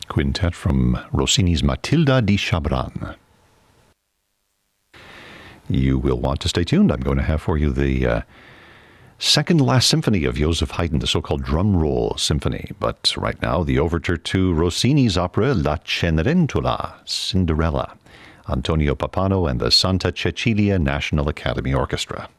Quintet from Rossini's Matilda di Chabran. You will want to stay tuned. I'm going to have for you the second last symphony of Joseph Haydn, the so-called drum roll symphony. But right now, the overture to Rossini's opera La Cenerentola, Cinderella, Antonio Pappano and the Santa Cecilia National Academy Orchestra.